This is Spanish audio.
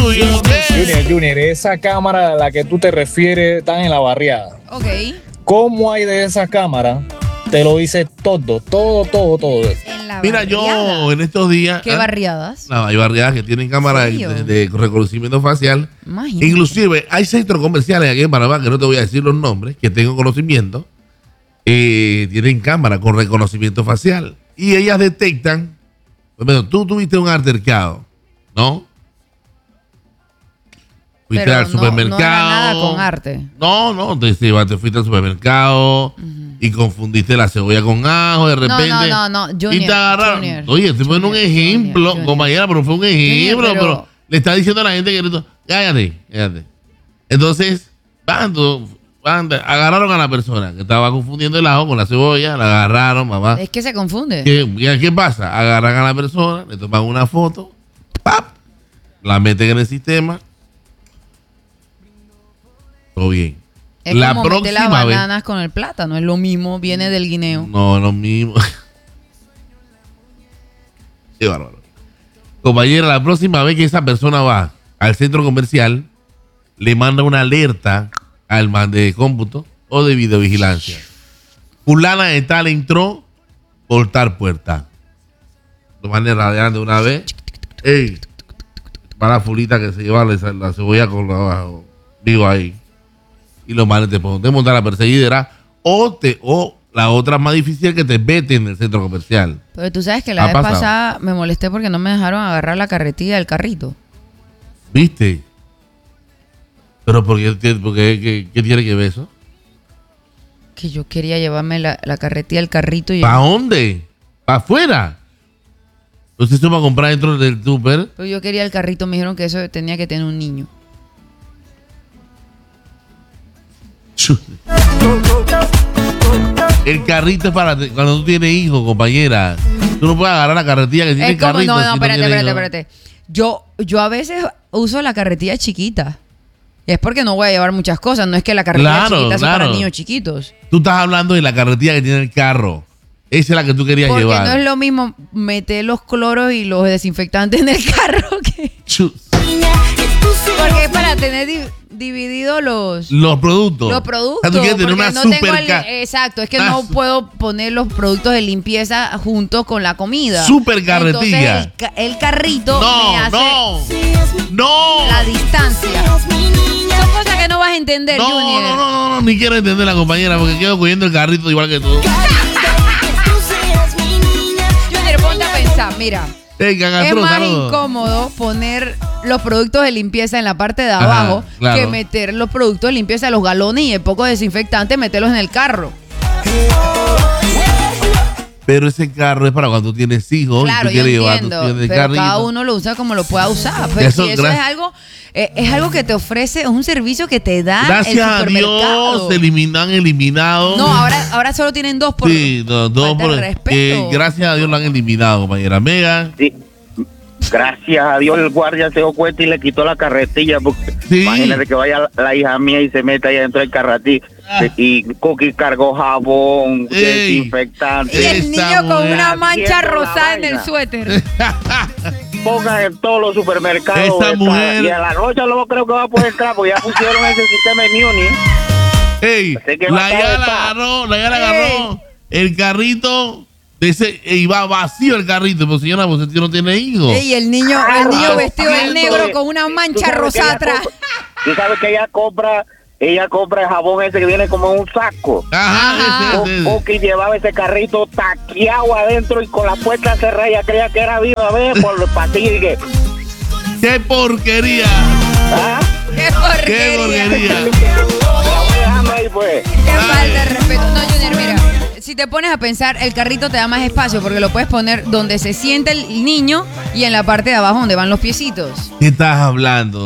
tuyo. Junior, esa cámara a la que tú te refieres está en la barriada. Ok. ¿Cómo hay de esa cámara? Te lo dice todo. En la Mira, barriada. yo en estos días. ¿Qué barriadas? No, hay barriadas que tienen cámaras ¿En serio? de reconocimiento facial. Imagínate. Inclusive hay centros comerciales aquí en Panamá, que no te voy a decir los nombres, que tengo conocimiento, tienen cámara con reconocimiento facial. Y ellas detectan, bueno, tú tuviste un altercado, ¿no? Fuiste Pero al supermercado. No era nada con arte. No, te fuiste al supermercado y confundiste la cebolla con ajo de repente. No, Junior, y te agarraron. Junior, Oye, estoy poniendo un ejemplo, Junior. compañera, pero fue un ejemplo, Junior, pero le está diciendo a la gente que cállate. Entonces, agarraron a la persona que estaba confundiendo el ajo con la cebolla, la agarraron, mamá. Es que se confunde. ¿Qué pasa? Agarran a la persona, le toman una foto, ¡pap! La meten en el sistema. Todo bien. Es La como meter las próxima vez. bananas con el plátano. Es lo mismo, viene del guineo. No, lo mismo. Qué bárbaro. Compañera, la próxima vez que esa persona va al centro comercial, le manda una alerta al man de cómputo o de videovigilancia. Fulana de tal entró por tal puerta. Lo manden radiante una vez. Ey, para la fulita que se lleva la cebolla con lo abajo. Digo ahí. Y los manes te pueden montar la perseguidera o la otra más difícil que te veten en el centro comercial. Pero tú sabes que la Ha vez pasado. pasada me molesté porque no me dejaron agarrar la carretilla del carrito. ¿Viste? Pero ¿por qué qué tiene que ver eso? Que yo quería llevarme la carretilla del carrito y ¿Para dónde? ¿Para afuera? Entonces se va a comprar dentro del súper. pero yo quería el carrito. Me dijeron que eso tenía que tener un niño. El carrito es para cuando tú tienes hijos, compañera. Tú no puedes agarrar la carretilla que tiene Es como, carrito. no, si espérate, tienes hijos. espérate. Yo a veces uso la carretilla chiquita. Y es porque no voy a llevar muchas cosas. No es que la carretilla Claro, chiquita sea claro. para niños chiquitos. Tú estás hablando de la carretilla que tiene el carro. Esa es la que tú querías Porque llevar. no es lo mismo meter los cloros y los desinfectantes en el carro que... Porque es para tener dividido los productos. productos. O sea, tú quieres tener porque una no tengo super exacto, es que no puedo poner los productos de limpieza junto con la comida. Super carretilla. Entonces el carrito me hace No. la distancia. Son cosas que no vas a entender, Junior. No, ni quiero entender la compañera porque quedo cogiendo el carrito igual que tú. Junior, ponte a pensar, mira. Hey, Es más incómodo poner los productos de limpieza en la parte de abajo claro. que meter los productos de limpieza, los galones y el poco desinfectante, meterlos en el carro. Pero ese carro es para cuando tú tienes hijos Claro, y tú yo quieres llevar entiendo, tu pero carrito. cada uno lo usa como lo pueda usar. Pero Eso, si eso es algo que te ofrece, es un servicio que te da Gracias el a supermercado. Dios han eliminado. No, ahora solo tienen dos por Sí, dos falta de respeto. gracias a Dios lo han eliminado, compañera. Mega. Sí. Gracias a Dios el guardia se dio cuenta y le quitó la carretilla porque Sí. imagínate que vaya la hija mía y se meta ahí dentro del carretilla y Cookie cargó jabón, Ey. desinfectante. Y el Esa niño con mujer una mancha haciendo la rosada en el vaina. suéter. Pongan en todos los supermercados. Esa mujer- Y a la noche no creo que va a poder entrar porque ya pusieron ese sistema Immuni. Ey, Así que va la a ya estar la esta. agarró, el carrito. Iba vacío el carrito, pero señora, pues usted no tiene hijos. Y el niño vestido de negro con una mancha rosada atrás. Tú sabes que ella compra el jabón ese que viene como en un saco. Ajá, ese. Cookie llevaba ese carrito taqueado adentro y con la puerta cerrada. Ella creía que era viva, ¿ves? Por los pasillos y que... ¡Qué porquería! ¿Ah? ¡Qué ¡Qué porquería! porquería! La voy dejando ahí, pues. ¡Qué falta de respeto! No, Junior, mira. Si te pones a pensar, el carrito te da más espacio porque lo puedes poner donde se sienta el niño y en la parte de abajo donde van los piecitos. ¿Qué estás hablando?